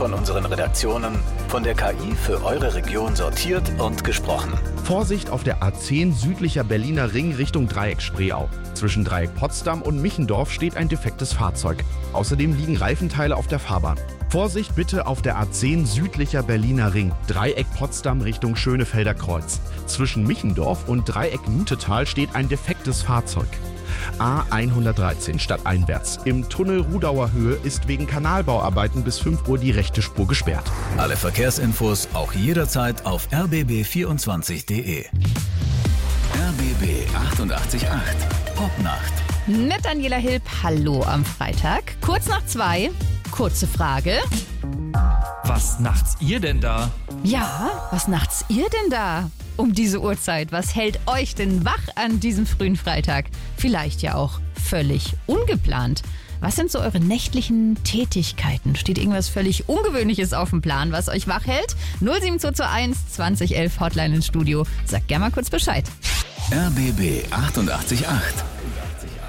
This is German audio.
von unseren Redaktionen von der KI für eure Region sortiert und gesprochen. Vorsicht auf der A10 südlicher Berliner Ring Richtung Dreieck Spreeau. Zwischen Dreieck Potsdam und Michendorf steht ein defektes Fahrzeug. Außerdem liegen Reifenteile auf der Fahrbahn. Vorsicht bitte auf der A10 südlicher Berliner Ring, Dreieck Potsdam Richtung Schönefelder Kreuz. Zwischen Michendorf und Dreieck Mutetal steht ein defektes Fahrzeug. A113 stadteinwärts. Im Tunnel Rudauer Höhe ist wegen Kanalbauarbeiten bis 5 Uhr die rechte Spur gesperrt. Alle Verkehrsinfos auch jederzeit auf rbb24.de. RBB 888 Popnacht. Mit Daniela Hilb, hallo am Freitag. Kurz nach 2, kurze Frage. Was nachts ihr denn da? Ja, was nachts ihr denn da um diese Uhrzeit? Was hält euch denn wach an diesem frühen Freitag? Vielleicht ja auch völlig ungeplant. Was sind so eure nächtlichen Tätigkeiten? Steht irgendwas völlig Ungewöhnliches auf dem Plan, was euch wach hält? 07221 2011 Hotline ins Studio. Sagt gerne mal kurz Bescheid. RBB 888.